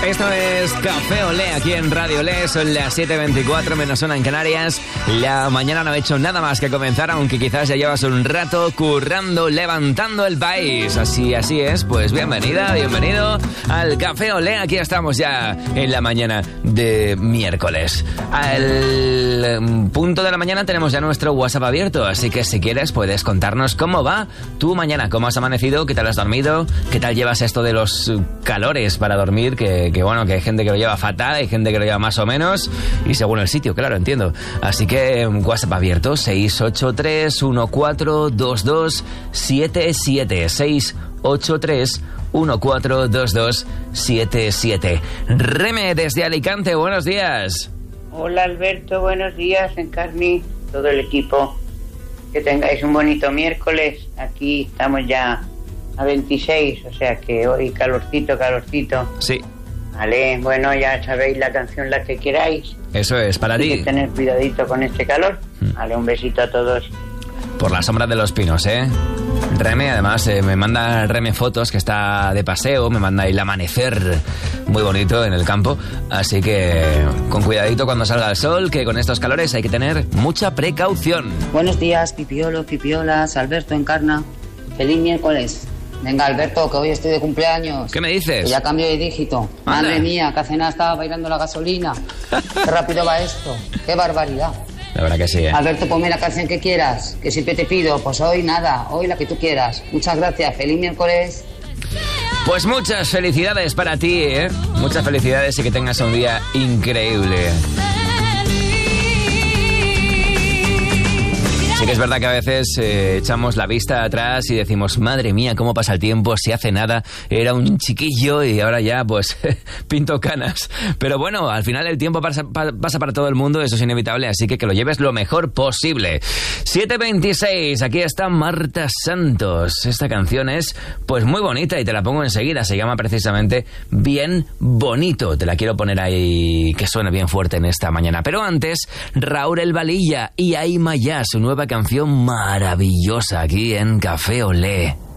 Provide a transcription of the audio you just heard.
Esto es Café Olé aquí en Radio Olé. Son las 7:24 menos 1 en Canarias. La mañana no ha hecho nada más que comenzar, aunque quizás ya llevas un rato currando, levantando el país. Así es, pues bienvenida, bienvenido al Café Olé. Aquí estamos ya en la mañana de miércoles. Al punto de la mañana tenemos ya nuestro WhatsApp abierto, así que si quieres puedes contarnos cómo va tu mañana, cómo has amanecido, qué tal has dormido, qué tal llevas esto de los calores para dormir, que bueno, que hay gente que lo lleva fatal, hay gente que lo lleva más o menos, y según el sitio, claro, entiendo. Así que WhatsApp abierto, 683-1422-77, 683-1422-77. Reme desde Alicante, buenos días. Hola Alberto, buenos días, Encarni, todo el equipo. Que tengáis un bonito miércoles. Aquí estamos ya a 26, o sea que hoy calorcito. Sí. Vale, bueno, ya sabéis la canción la que queráis. Eso es, para ti. Hay que tener cuidadito con este calor. Vale, un besito a todos. Por la sombra de los pinos, Reme, además, me manda Reme fotos que está de paseo, me manda el amanecer muy bonito en el campo, así que con cuidadito cuando salga el sol, que con estos calores hay que tener mucha precaución. Buenos días, pipiolas, Alberto Encarna. Feliz miércoles. Venga, Alberto, que hoy estoy de cumpleaños. ¿Qué me dices? Que ya cambio de dígito. Anda. Madre mía, que hace nada estaba bailando la gasolina. Qué rápido va esto. Qué barbaridad. La verdad que sí, Alberto, ponme la canción que quieras, que siempre te pido. Pues hoy nada, hoy la que tú quieras. Muchas gracias, feliz miércoles. Pues muchas felicidades para ti, Muchas felicidades y que tengas un día increíble. Sí que es verdad que a veces echamos la vista atrás y decimos, madre mía, cómo pasa el tiempo, si hace nada era un chiquillo y ahora ya pues pinto canas. Pero bueno, al final el tiempo pasa para todo el mundo, eso es inevitable, así que lo lleves lo mejor posible. 7:26, aquí está Marta Santos. Esta canción es pues muy bonita y te la pongo enseguida, se llama precisamente Bien Bonito. Te la quiero poner ahí que suene bien fuerte en esta mañana. Pero antes, Raúl El Valilla y Aima Ya, su nueva canción maravillosa aquí en Café Olé.